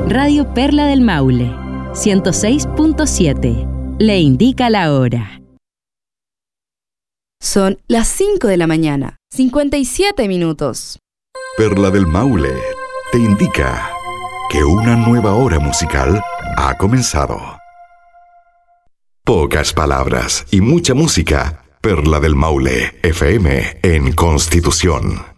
Radio Perla del Maule, 106.7. Le indica la hora. Son las 5 de la mañana, 57 minutos. Perla del Maule te indica que una nueva hora musical ha comenzado. Pocas palabras y mucha música. Perla del Maule, FM en Constitución.